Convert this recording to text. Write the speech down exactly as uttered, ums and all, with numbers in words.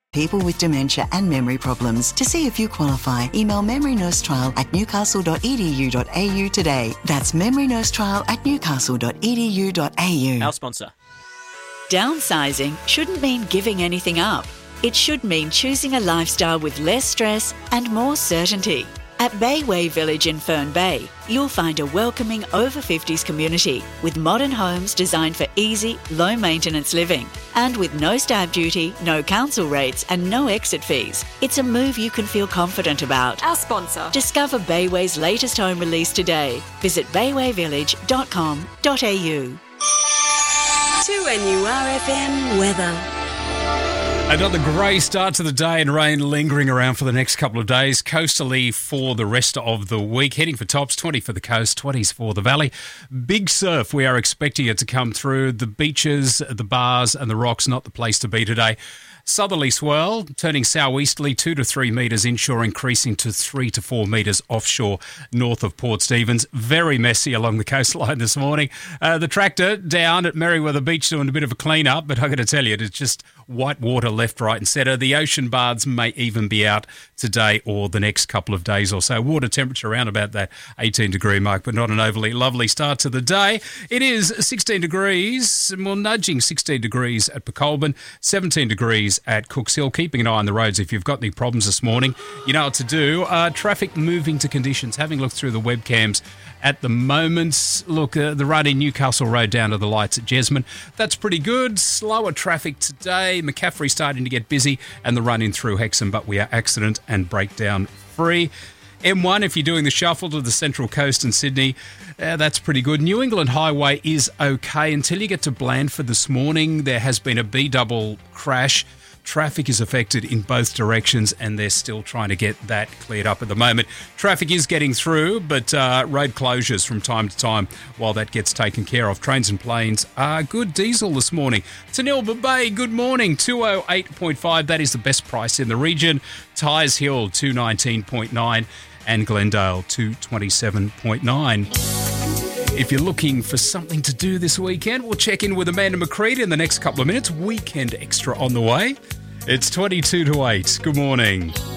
people with dementia and memory problems. To see if you qualify, email memorynursetrial at newcastle dot e d u dot a u today. That's memorynursetrial at newcastle dot e d u dot a u. Our sponsor. Downsizing shouldn't mean giving anything up. It should mean choosing a lifestyle with less stress and more certainty. At Bayway Village in Fern Bay, you'll find a welcoming over fifties community with modern homes designed for easy, low-maintenance living. And with no stamp duty, no council rates and no exit fees, it's a move you can feel confident about. Our sponsor. Discover Bayway's latest home release today. Visit bayway village dot com dot a u. two N U R F M weather. Another grey start to the day and rain lingering around for the next couple of days. Coastally for the rest of the week. Heading for tops, twenty for the coast, twenties for the valley. Big surf, we are expecting it to come through. The beaches, the bars and the rocks, not the place to be today. Southerly swell, turning southeasterly, two to three metres inshore, increasing to three to four metres offshore north of Port Stephens. Very messy along the coastline this morning. Uh, the tractor down at Merriweather Beach doing a bit of a clean-up, but I've got to tell you, it's just white water left, right and centre. The ocean baths may even be out today or the next couple of days or so. Water temperature around about that eighteen degree mark, but not an overly lovely start to the day. It is sixteen degrees, well, nudging sixteen degrees at Pecolbin, seventeen degrees at Cooks Hill. Keeping an eye on the roads. If you've got any problems this morning, you know what to do. Uh, traffic moving to conditions. Having looked through the webcams at the moment, look, uh, the run in Newcastle Road down to the lights at Jesmond, that's pretty good. Slower traffic today. McCaffrey starting to get busy, and the run in through Hexham, but we are accident and breakdown free. M one, if you're doing the shuffle to the Central Coast and Sydney, uh, that's pretty good. New England Highway is okay until you get to Blandford this morning. There has been a B-double crash. Traffic is affected in both directions, and they're still trying to get that cleared up at the moment. Traffic is getting through, but uh, road closures from time to time while that gets taken care of. Trains and planes are good diesel this morning. Tanilba Bay, good morning, two oh eight point five. That is the best price in the region. Tyres Hill, two nineteen point nine, and Glendale, two twenty-seven point nine. If you're looking for something to do this weekend, we'll check in with Amanda McCreed in the next couple of minutes. Weekend Extra on the way. It's twenty-two to eight. Good morning.